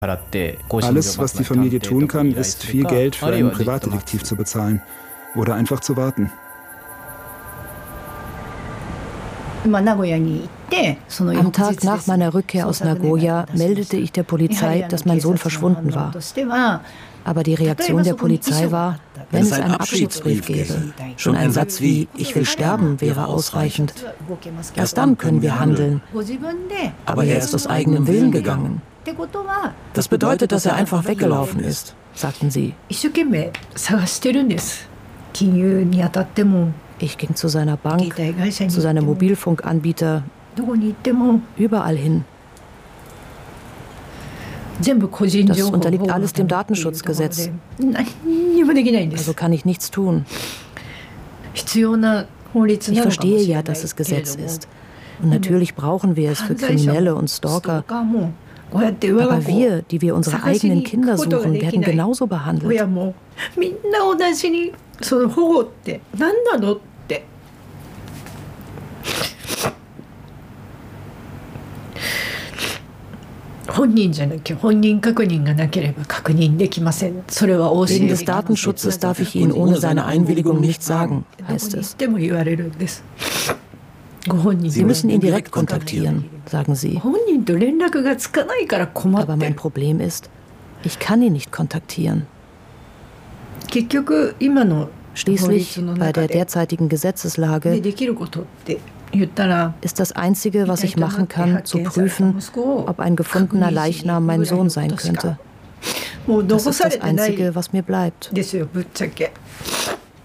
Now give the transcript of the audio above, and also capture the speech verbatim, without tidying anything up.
Alles, was die Familie tun kann, ist viel Geld für einen Privatdetektiv zu bezahlen oder einfach zu warten. Am Tag nach meiner Rückkehr aus Nagoya meldete ich der Polizei, dass mein Sohn verschwunden war. Aber die Reaktion der Polizei war, wenn es einen Abschiedsbrief gäbe. Schon ein Satz wie „Ich will sterben" wäre ausreichend. Erst dann können wir handeln. Aber er ist aus eigenem Willen gegangen. Das bedeutet, dass er einfach weggelaufen ist, sagten sie. Ich ging zu seiner Bank, zu seinem Mobilfunkanbieter, überall hin. Das unterliegt alles dem Datenschutzgesetz. Also kann ich nichts tun. Ich verstehe ja, dass es Gesetz ist. Und natürlich brauchen wir es für Kriminelle und Stalker. Aber wir, die wir unsere eigenen Kinder suchen, werden genauso behandelt. Wegen des Datenschutzes darf ich Ihnen ohne seine Einwilligung nichts sagen, heißt es. Sie müssen ihn direkt kontaktieren, sagen sie. Aber mein Problem ist, ich kann ihn nicht kontaktieren. Schließlich, bei der derzeitigen Gesetzeslage, ist das Einzige, was ich machen kann, zu prüfen, ob ein gefundener Leichnam mein Sohn sein könnte. Das ist das Einzige, was mir bleibt.